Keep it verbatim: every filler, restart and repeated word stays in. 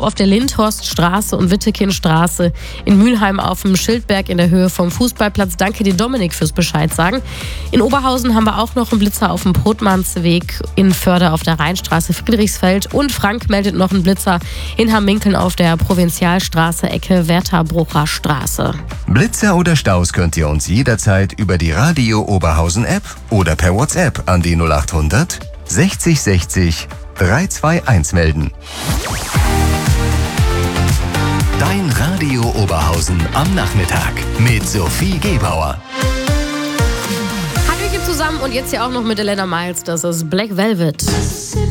auf der Lindhorststraße und Wittekindstraße, in Mülheim auf dem Schildberg in der Höhe vom Fußballplatz. Danke dir, Dominik, fürs Bescheid sagen. In Oberhausen haben wir auch noch einen Blitzer auf dem Potmannsweg, in Förde auf der Rheinstraße, Friedrichsfeld, und Frank meldet noch einen Blitzer in Hamminkeln auf der Provinzialstraße, Ecke Wertherbrucher Straße. Blitzer oder Staus könnt ihr uns jederzeit über die Radio Oberhausen App oder per WhatsApp an die null acht hundert sechzig sechzig dreihundertzweiundundzwanzig melden. Dein Radio Oberhausen am Nachmittag mit Sophie Gebauer. Hallöchen zusammen und jetzt hier auch noch mit Elena Miles, das ist Black Velvet.